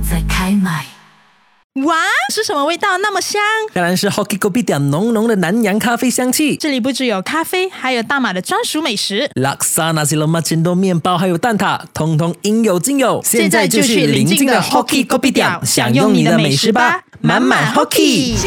在开卖。 哇，是什么味道那么香？ 当然是 Hoki Kopitiam 浓浓的南洋咖啡香气。 这里不只有咖啡，还有大马的专属美食。 Laksa Nasi Lemak Cendol 面包还有蛋挞，通通应有尽有。 现在就去邻近的 Hoki Kopitiam 享用你的美食吧，满满 Hoki。